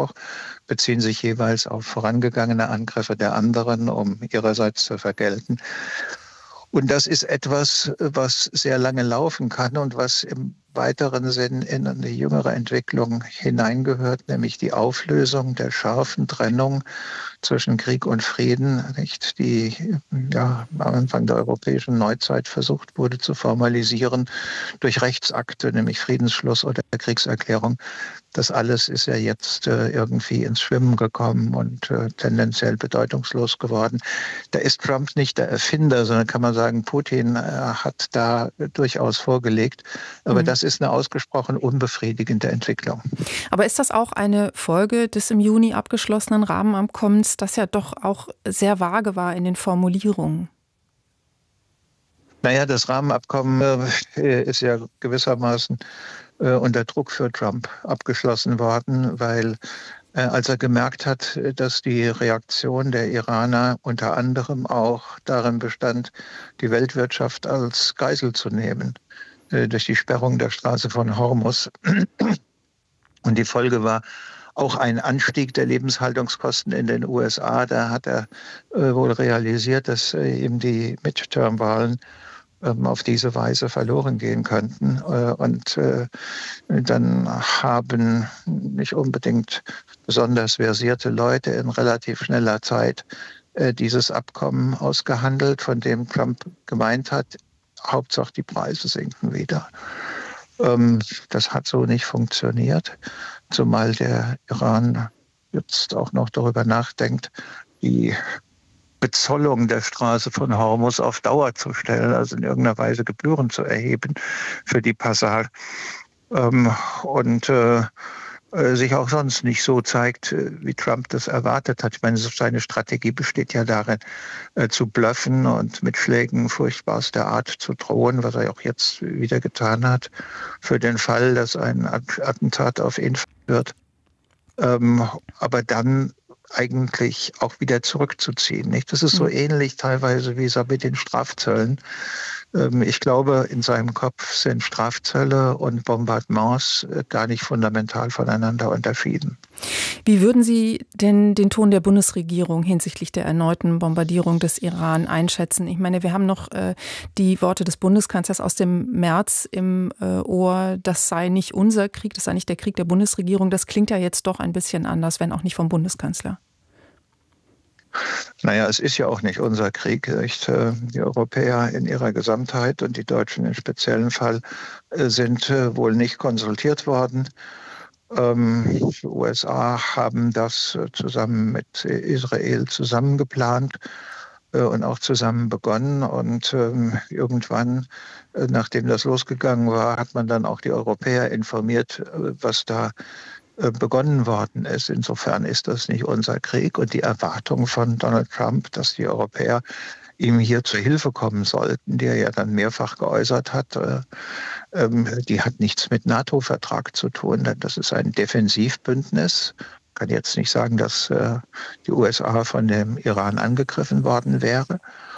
Widerspruch, beziehen sich jeweils auf vorangegangene Angriffe der anderen, um ihrerseits zu vergelten. Und das ist etwas, was sehr lange laufen kann und was im weiteren Sinn in eine jüngere Entwicklung hineingehört, nämlich die Auflösung der scharfen Trennung zwischen Krieg und Frieden, nicht, die ja am Anfang der europäischen Neuzeit versucht wurde zu formalisieren durch Rechtsakte, nämlich Friedensschluss oder Kriegserklärung. Das alles ist ja jetzt irgendwie ins Schwimmen gekommen und tendenziell bedeutungslos geworden. Da ist Trump nicht der Erfinder, sondern kann man sagen, Putin hat da durchaus vorgelegt. Aber das ist eine ausgesprochen unbefriedigende Entwicklung. Aber ist das auch eine Folge des im Juni abgeschlossenen Rahmenabkommens, das ja doch auch sehr vage war in den Formulierungen? Naja, das Rahmenabkommen ist ja gewissermaßen unter Druck für Trump abgeschlossen worden, weil als er gemerkt hat, dass die Reaktion der Iraner unter anderem auch darin bestand, die Weltwirtschaft als Geisel zu nehmen, durch die Sperrung der Straße von Hormuz. Und die Folge war auch ein Anstieg der Lebenshaltungskosten in den USA. Da hat er wohl realisiert, dass eben die Midterm-Wahlen auf diese Weise verloren gehen könnten. Und dann haben nicht unbedingt besonders versierte Leute in relativ schneller Zeit dieses Abkommen ausgehandelt, von dem Trump gemeint hat, Hauptsache die Preise sinken wieder. Das hat so nicht funktioniert, zumal der Iran jetzt auch noch darüber nachdenkt, die Bezollung der Straße von Hormuz auf Dauer zu stellen, also in irgendeiner Weise Gebühren zu erheben für die Passage. Und sich auch sonst nicht so zeigt, wie Trump das erwartet hat. Ich meine, seine Strategie besteht ja darin, zu bluffen und mit Schlägen furchtbarster Art zu drohen, was er auch jetzt wieder getan hat, für den Fall, dass ein Attentat auf ihn wird. Aber dann eigentlich auch wieder zurückzuziehen. Nicht? Das ist so ähnlich teilweise wie so mit den Strafzöllen. Ich glaube, in seinem Kopf sind Strafzölle und Bombardements gar nicht fundamental voneinander unterschieden. Wie würden Sie denn den Ton der Bundesregierung hinsichtlich der erneuten Bombardierung des Iran einschätzen? Ich meine, wir haben noch die Worte des Bundeskanzlers aus dem März im Ohr, das sei nicht unser Krieg, das sei nicht der Krieg der Bundesregierung. Das klingt ja jetzt doch ein bisschen anders, wenn auch nicht vom Bundeskanzler. Naja, es ist ja auch nicht unser Krieg. Nicht? Die Europäer in ihrer Gesamtheit und die Deutschen im speziellen Fall sind wohl nicht konsultiert worden. Die USA haben das zusammen mit Israel zusammen geplant und auch zusammen begonnen. Und irgendwann, nachdem das losgegangen war, hat man dann auch die Europäer informiert, was da begonnen worden ist. Insofern ist das nicht unser Krieg. Und die Erwartung von Donald Trump, dass die Europäer ihm hier zur Hilfe kommen sollten, die er ja dann mehrfach geäußert hat, die hat nichts mit NATO-Vertrag zu tun. Das ist ein Defensivbündnis. Ich kann jetzt nicht sagen, dass die USA von dem Iran angegriffen worden wäre.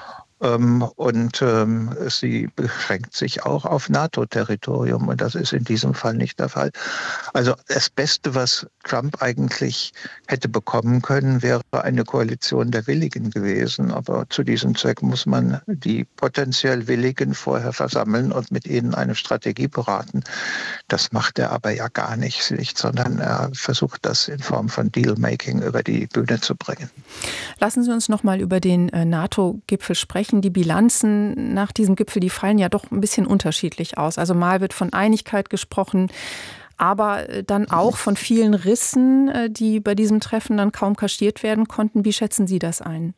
Und sie beschränkt sich auch auf NATO-Territorium und das ist in diesem Fall nicht der Fall. Also das Beste, was Trump eigentlich hätte bekommen können, wäre eine Koalition der Willigen gewesen. Aber zu diesem Zweck muss man die potenziell Willigen vorher versammeln und mit ihnen eine Strategie beraten. Das macht er aber ja gar nicht, sondern er versucht das in Form von Dealmaking über die Bühne zu bringen. Lassen Sie uns noch mal über den NATO-Gipfel sprechen. Die Bilanzen nach diesem Gipfel, die fallen ja doch ein bisschen unterschiedlich aus. Also mal wird von Einigkeit gesprochen, aber dann auch von vielen Rissen, die bei diesem Treffen dann kaum kaschiert werden konnten. Wie schätzen Sie das ein?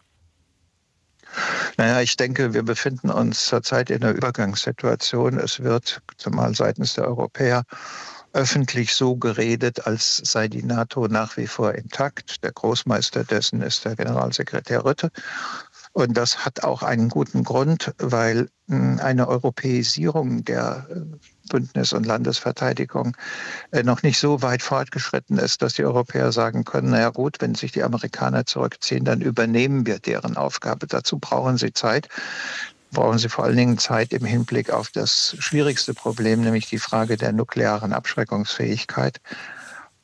Naja, ich denke, wir befinden uns zurzeit in einer Übergangssituation. Es wird, zumal seitens der Europäer, öffentlich so geredet, als sei die NATO nach wie vor intakt. Der Großmeister dessen ist der Generalsekretär Rutte. Und das hat auch einen guten Grund, weil eine Europäisierung der Bündnis- und Landesverteidigung noch nicht so weit fortgeschritten ist, dass die Europäer sagen können, naja gut, wenn sich die Amerikaner zurückziehen, dann übernehmen wir deren Aufgabe. Dazu brauchen sie Zeit. Brauchen sie vor allen Dingen Zeit im Hinblick auf das schwierigste Problem, nämlich die Frage der nuklearen Abschreckungsfähigkeit.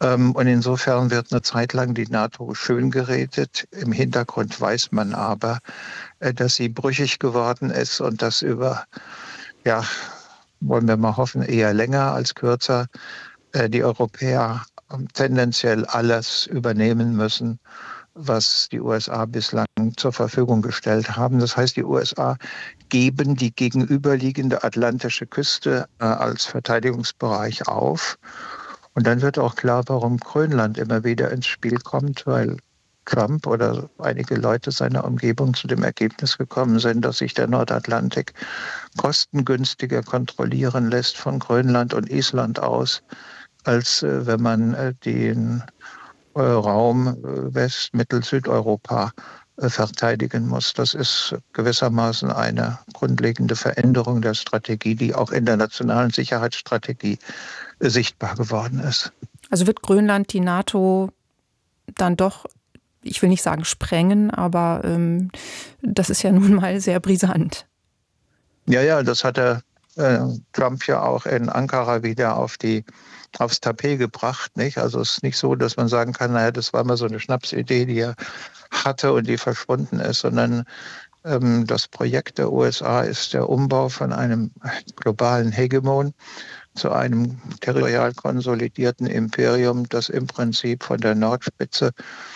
Und insofern wird eine Zeit lang die NATO schön geredet. Im Hintergrund weiß man aber, dass sie brüchig geworden ist und dass über, ja, wollen wir mal hoffen, eher länger als kürzer, die Europäer tendenziell alles übernehmen müssen, was die USA bislang zur Verfügung gestellt haben. Das heißt, die USA geben die gegenüberliegende atlantische Küste als Verteidigungsbereich auf. Und dann wird auch klar, warum Grönland immer wieder ins Spiel kommt, weil Trump oder einige Leute seiner Umgebung zu dem Ergebnis gekommen sind, dass sich der Nordatlantik kostengünstiger kontrollieren lässt von Grönland und Island aus, als wenn man den Raum West-, Mittel-, Südeuropa verteidigen muss. Das ist gewissermaßen eine grundlegende Veränderung der Strategie, die auch in der nationalen Sicherheitsstrategie sichtbar geworden ist. Also wird Grönland die NATO dann doch, ich will nicht sagen sprengen, aber das ist ja nun mal sehr brisant. Ja, das hat Trump ja auch in Ankara wieder aufs Tapet gebracht, nicht? Also es ist nicht so, dass man sagen kann, naja, das war mal so eine Schnapsidee, die er hatte und die verschwunden ist, sondern das Projekt der USA ist der Umbau von einem globalen Hegemon zu einem territorial konsolidierten Imperium, das im Prinzip von der Nordspitze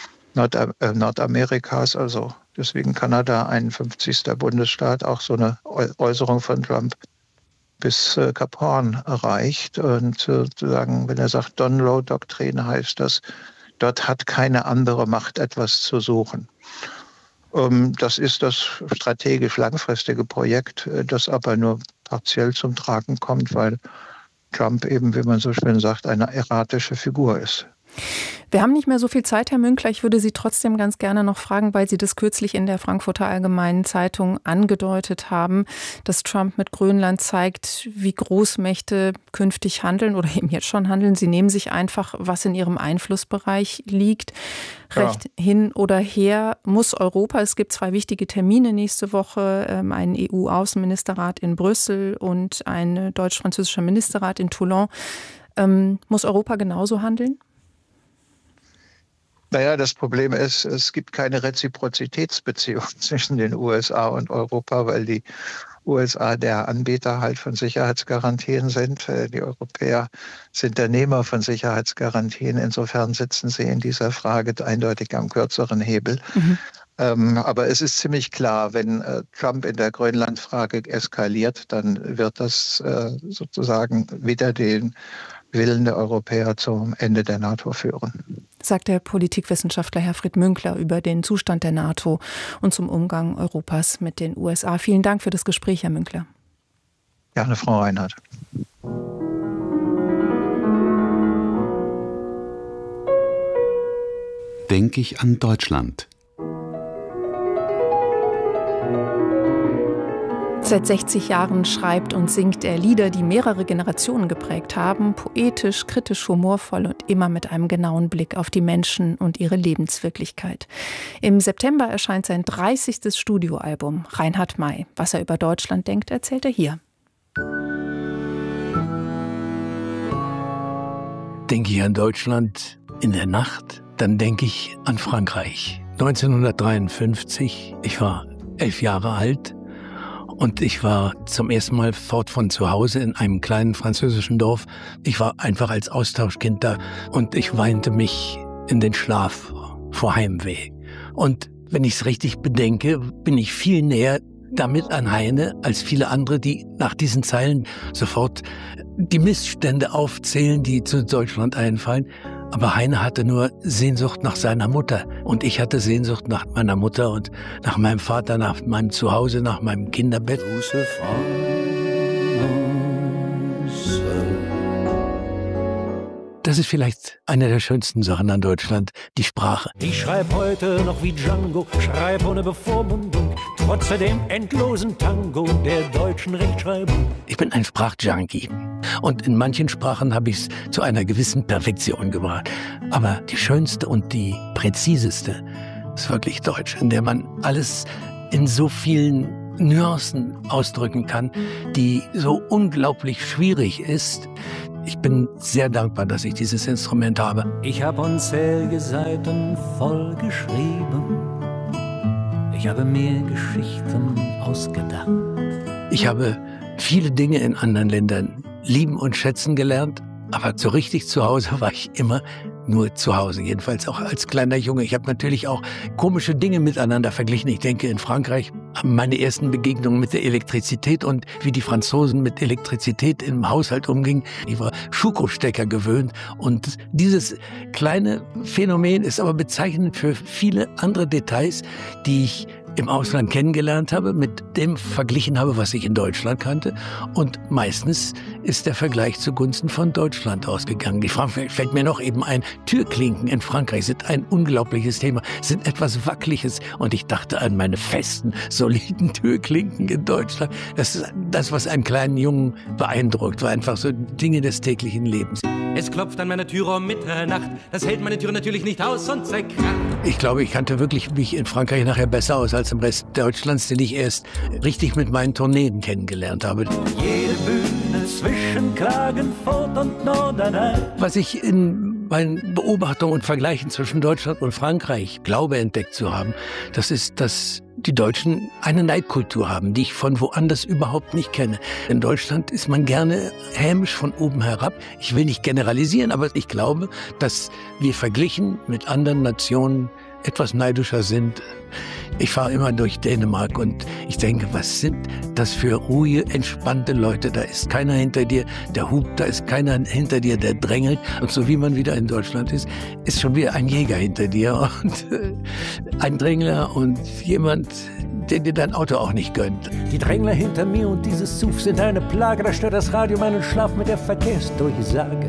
Nordamerikas, also deswegen Kanada, 51. Bundesstaat, auch so eine Äußerung von Trump, bis Kap Horn erreicht. Und sozusagen, wenn er sagt, Donlow-Doktrin, heißt das, dort hat keine andere Macht etwas zu suchen. Das ist das strategisch langfristige Projekt, das aber nur partiell zum Tragen kommt, weil Trump eben, wie man so schön sagt, eine erratische Figur ist. Wir haben nicht mehr so viel Zeit, Herr Münkler. Ich würde Sie trotzdem ganz gerne noch fragen, weil Sie das kürzlich in der Frankfurter Allgemeinen Zeitung angedeutet haben, dass Trump mit Grönland zeigt, wie Großmächte künftig handeln oder eben jetzt schon handeln. Sie nehmen sich einfach, was in ihrem Einflussbereich liegt. Recht hin oder her muss Europa, es gibt 2 wichtige Termine nächste Woche, einen EU-Außenministerrat in Brüssel und ein deutsch-französischer Ministerrat in Toulon. Muss Europa genauso handeln? Naja, das Problem ist, es gibt keine Reziprozitätsbeziehung zwischen den USA und Europa, weil die USA der Anbieter halt von Sicherheitsgarantien sind. Die Europäer sind der Nehmer von Sicherheitsgarantien. Insofern sitzen sie in dieser Frage eindeutig am kürzeren Hebel. Aber es ist ziemlich klar, wenn Trump in der Grönlandfrage eskaliert, dann wird das sozusagen wieder den Willen der Europäer zum Ende der NATO führen. Sagt der Politikwissenschaftler Herfried Münkler über den Zustand der NATO und zum Umgang Europas mit den USA. Vielen Dank für das Gespräch, Herr Münkler. Gerne, Frau Reinhardt. Denke ich an Deutschland. Seit 60 Jahren schreibt und singt er Lieder, die mehrere Generationen geprägt haben, poetisch, kritisch, humorvoll und immer mit einem genauen Blick auf die Menschen und ihre Lebenswirklichkeit. Im September erscheint sein 30. Studioalbum Reinhard May. Was er über Deutschland denkt, erzählt er hier. Denke ich an Deutschland in der Nacht, dann denke ich an Frankreich. 1953, ich war 11 Jahre alt. Und ich war zum ersten Mal fort von zu Hause in einem kleinen französischen Dorf. Ich war einfach als Austauschkind da und ich weinte mich in den Schlaf vor Heimweh. Und wenn ich es richtig bedenke, bin ich viel näher damit an Heine als viele andere, die nach diesen Zeilen sofort die Missstände aufzählen, die zu Deutschland einfallen. Aber Heine hatte nur Sehnsucht nach seiner Mutter und ich hatte Sehnsucht nach meiner Mutter und nach meinem Vater, nach meinem Zuhause, nach meinem Kinderbett. Das ist vielleicht eine der schönsten Sachen an Deutschland, die Sprache. Ich schreibe heute noch wie Django, schreibe ohne Bevormundung, trotz dem endlosen Tango der deutschen Rechtschreibung. Ich bin ein Sprachjunkie und in manchen Sprachen habe ich es zu einer gewissen Perfektion gebracht. Aber die schönste und die präziseste ist wirklich Deutsch, in der man alles in so vielen Nuancen ausdrücken kann, die so unglaublich schwierig ist. Ich bin sehr dankbar, dass ich dieses Instrument habe. Ich habe unzählige Seiten voll geschrieben. Ich habe mir Geschichten ausgedacht. Ich habe viele Dinge in anderen Ländern lieben und schätzen gelernt, aber so richtig zu Hause war ich immer nur zu Hause, jedenfalls auch als kleiner Junge. Ich habe natürlich auch komische Dinge miteinander verglichen. Ich denke, in Frankreich haben meine ersten Begegnungen mit der Elektrizität und wie die Franzosen mit Elektrizität im Haushalt umgingen. Ich war Schuko-Stecker gewöhnt und dieses kleine Phänomen ist aber bezeichnend für viele andere Details, die ich im Ausland kennengelernt habe, mit dem verglichen habe, was ich in Deutschland kannte. Und meistens ist der Vergleich zugunsten von Deutschland ausgegangen. Die Frage fällt mir noch eben ein, Türklinken in Frankreich sind ein unglaubliches Thema, sind etwas Wackeliges. Und ich dachte an meine festen, soliden Türklinken in Deutschland. Das ist das, was einen kleinen Jungen beeindruckt, war einfach so Dinge des täglichen Lebens. Es klopft an meiner Tür um Mitternacht. Das hält meine Tür natürlich nicht aus und zerkracht. Ich glaube, ich kannte wirklich mich in Frankreich nachher besser aus als im Rest Deutschlands, den ich erst richtig mit meinen Tourneen kennengelernt habe. Jede Bühne zwischen Klagenfurt und Norderney. Was ich in meinen Beobachtungen und Vergleichen zwischen Deutschland und Frankreich glaube entdeckt zu haben, das ist, dass die Deutschen eine Neidkultur haben, die ich von woanders überhaupt nicht kenne. In Deutschland ist man gerne hämisch von oben herab. Ich will nicht generalisieren, aber ich glaube, dass wir verglichen mit anderen Nationen etwas neidischer sind. Ich fahre immer durch Dänemark und ich denke, was sind das für ruhige, entspannte Leute? Da ist keiner hinter dir, der hupt, da ist keiner hinter dir, der drängelt. Und so wie man wieder in Deutschland ist schon wieder ein Jäger hinter dir und ein Drängler und jemand, der dir dein Auto auch nicht gönnt. Die Drängler hinter mir und dieses Zuf sind eine Plage. Da stört das Radio meinen Schlaf mit der Verkehrsdurchsage.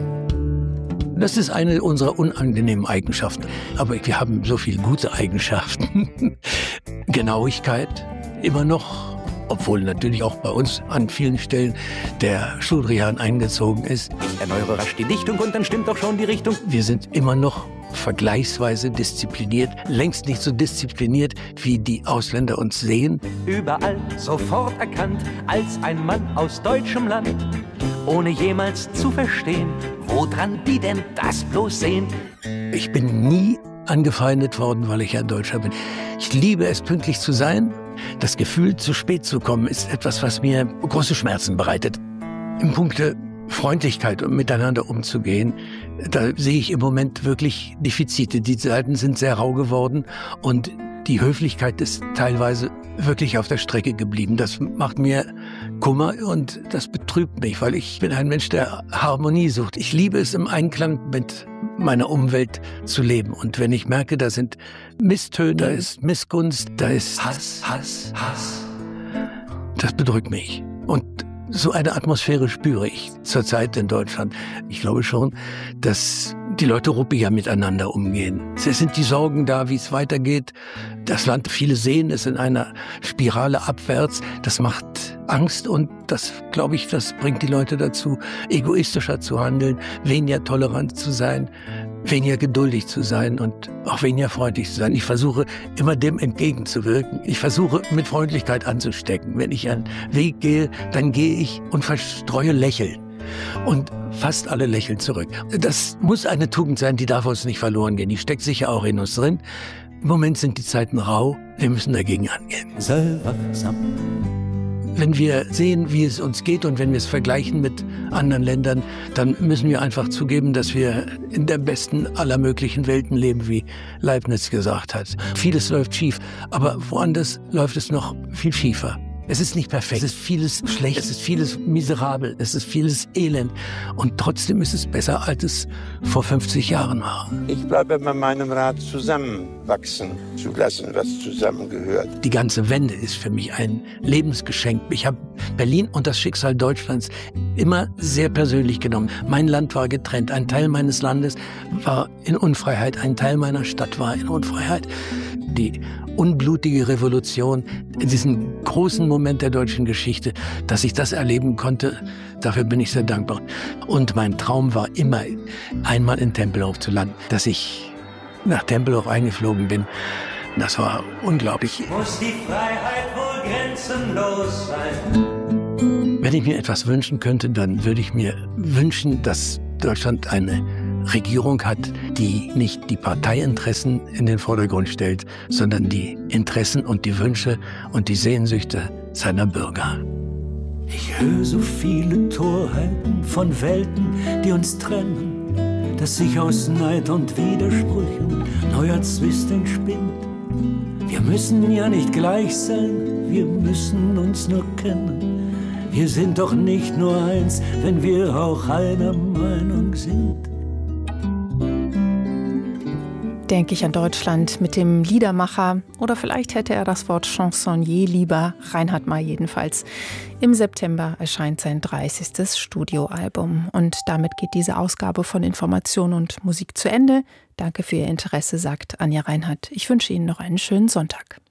Das ist eine unserer unangenehmen Eigenschaften. Aber wir haben so viele gute Eigenschaften. Genauigkeit immer noch, obwohl natürlich auch bei uns an vielen Stellen der Schludrian eingezogen ist. Ich erneuere rasch die Dichtung und dann stimmt auch schon die Richtung. Wir sind immer noch vergleichsweise diszipliniert, längst nicht so diszipliniert, wie die Ausländer uns sehen. Überall sofort erkannt als ein Mann aus deutschem Land, ohne jemals zu verstehen, woran die denn das bloß sehen. Ich bin nie angefeindet worden, weil ich ja Deutscher bin. Ich liebe es, pünktlich zu sein. Das Gefühl, zu spät zu kommen, ist etwas, was mir große Schmerzen bereitet. Im Punkte Freundlichkeit und miteinander umzugehen, da sehe ich im Moment wirklich Defizite. Die Zeiten sind sehr rau geworden und die Höflichkeit ist teilweise wirklich auf der Strecke geblieben. Das macht mir Kummer und das betrübt mich, weil ich bin ein Mensch, der Harmonie sucht. Ich liebe es, im Einklang mit meiner Umwelt zu leben. Und wenn ich merke, da sind Misstöne, da ist Missgunst, da ist Hass, das bedrückt mich. Und so eine Atmosphäre spüre ich zurzeit in Deutschland. Ich glaube schon, dass die Leute ruppiger miteinander umgehen. Es sind die Sorgen da, wie es weitergeht. Das Land, viele sehen es in einer Spirale abwärts. Das macht Angst und das, glaube ich, das bringt die Leute dazu, egoistischer zu handeln, weniger tolerant zu sein, weniger geduldig zu sein und auch weniger freundlich zu sein. Ich versuche immer dem entgegenzuwirken. Ich versuche mit Freundlichkeit anzustecken. Wenn ich einen Weg gehe, dann gehe ich und verstreue Lächeln. Und fast alle lächeln zurück. Das muss eine Tugend sein, die darf uns nicht verloren gehen. Die steckt sicher auch in uns drin. Im Moment sind die Zeiten rau. Wir müssen dagegen angehen. Sei wachsam. Wenn wir sehen, wie es uns geht und wenn wir es vergleichen mit anderen Ländern, dann müssen wir einfach zugeben, dass wir in der besten aller möglichen Welten leben, wie Leibniz gesagt hat. Vieles läuft schief, aber woanders läuft es noch viel schiefer. Es ist nicht perfekt, es ist vieles schlecht, es ist vieles miserabel, es ist vieles elend. Und trotzdem ist es besser, als es vor 50 Jahren war. Ich bleibe bei meinem Rat, zusammenwachsen zu lassen, was zusammengehört. Die ganze Wende ist für mich ein Lebensgeschenk. Ich habe Berlin und das Schicksal Deutschlands immer sehr persönlich genommen. Mein Land war getrennt. Ein Teil meines Landes war in Unfreiheit, ein Teil meiner Stadt war in Unfreiheit. Die unblutige Revolution, in diesem großen Moment der deutschen Geschichte, dass ich das erleben konnte, dafür bin ich sehr dankbar. Und mein Traum war immer, einmal in Tempelhof zu landen. Dass ich nach Tempelhof eingeflogen bin, das war unglaublich. Muss die Freiheit wohl grenzenlos sein? Wenn ich mir etwas wünschen könnte, dann würde ich mir wünschen, dass Deutschland eine Regierung hat, die nicht die Parteiinteressen in den Vordergrund stellt, sondern die Interessen und die Wünsche und die Sehnsüchte seiner Bürger. Ich höre so viele Torheiten von Welten, die uns trennen, dass sich aus Neid und Widersprüchen neuer Zwist entspinnt. Wir müssen ja nicht gleich sein, wir müssen uns nur kennen. Wir sind doch nicht nur eins, wenn wir auch einer Meinung sind. Denke ich an Deutschland mit dem Liedermacher, oder vielleicht hätte er das Wort Chansonnier lieber, Reinhard May jedenfalls. Im September erscheint sein 30. Studioalbum. Und damit geht diese Ausgabe von Information und Musik zu Ende. Danke für Ihr Interesse, sagt Anja Reinhardt. Ich wünsche Ihnen noch einen schönen Sonntag.